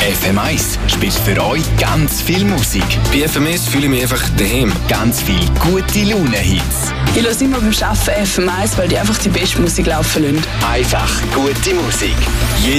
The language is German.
FM1 spielt für euch ganz viel Musik. Bei FM1 fühle ich mich einfach daheim. Ganz viel gute Laune-Hits. Ich höre immer beim Arbeiten FM1, weil die einfach die beste Musik laufen lassen. Einfach gute Musik.